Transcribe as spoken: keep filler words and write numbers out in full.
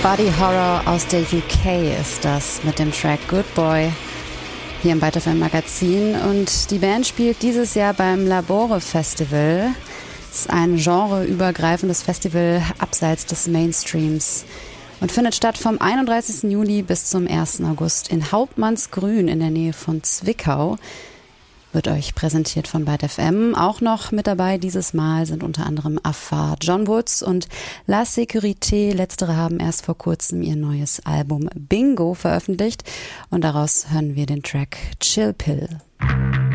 Body Horror aus der U K ist das mit dem Track Good Boy hier im Byte F M Magazin. Und die Band spielt dieses Jahr beim Labore Festival. Es ist ein genreübergreifendes Festival abseits des Mainstreams und findet statt vom einunddreißigsten Juli bis zum ersten August in Hauptmannsgrün in der Nähe von Zwickau. Wird euch präsentiert von Byte F M. Auch noch mit dabei dieses Mal sind unter anderem Afar, John Woods und La Sécurité. Letztere haben erst vor kurzem ihr neues Album Bingo veröffentlicht und daraus hören wir den Track Chill Pill.